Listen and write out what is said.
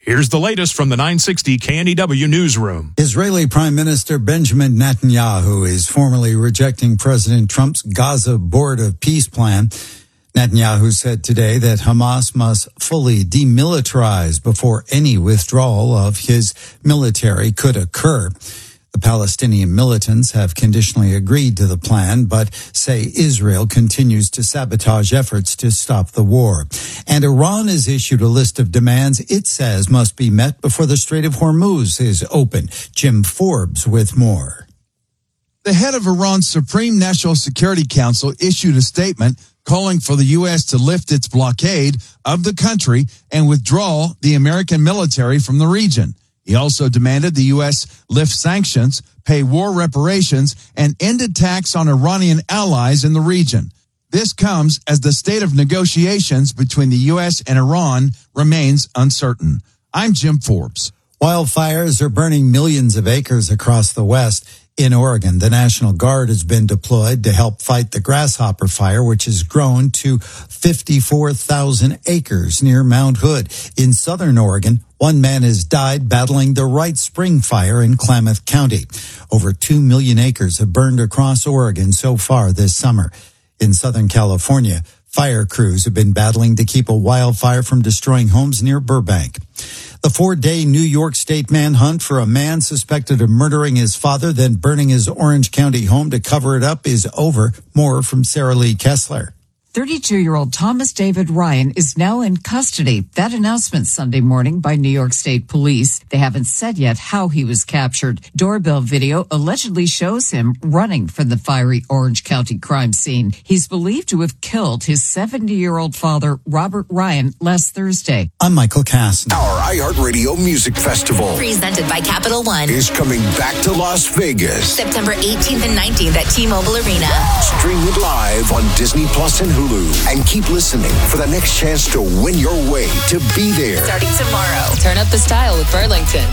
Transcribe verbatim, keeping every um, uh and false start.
Here's the latest from the nine sixty K N E W newsroom. Israeli Prime Minister Benjamin Netanyahu is formally rejecting President Trump's Gaza Board of Peace plan. Netanyahu said today that Hamas must fully demilitarize before any withdrawal of his military could occur. The Palestinian militants have conditionally agreed to the plan, but say Israel continues to sabotage efforts to stop the war. And Iran has issued a list of demands it says must be met before the Strait of Hormuz is open. Jim Forbes with more. The head of Iran's Supreme National Security Council issued a statement calling for the U S to lift its blockade of the country and withdraw the American military from the region. He also demanded the U S lift sanctions, pay war reparations, and end attacks on Iranian allies in the region. This comes as the state of negotiations between the U S and Iran remains uncertain. I'm Jim Forbes. Wildfires are burning millions of acres across the West. In Oregon, the National Guard has been deployed to help fight the grasshopper fire, which has grown to fifty-four thousand acres near Mount Hood. In southern Oregon, one man has died battling the Wright Spring fire in Klamath County. Over two million acres have burned across Oregon so far this summer. In Southern California, fire crews have been battling to keep a wildfire from destroying homes near Burbank. The four-day New York State manhunt for a man suspected of murdering his father, then burning his Orange County home to cover it up is over. More from Sarah Lee Kessler. thirty-two-year-old Thomas David Ryan is now in custody. That announcement Sunday morning by New York State Police. They haven't said yet how he was captured. Doorbell video allegedly shows him running from the fiery Orange County crime scene. He's believed to have killed his seventy-year-old father, Robert Ryan, last Thursday. I'm Michael Casson. Our iHeartRadio Music Festival, presented by Capital One, is coming back to Las Vegas. September eighteenth and nineteenth at T-Mobile Arena. Stream it live on Disney Plus and Hulu. And keep listening for the next chance to win your way to be there. Starting tomorrow. Turn up the style with Burlington.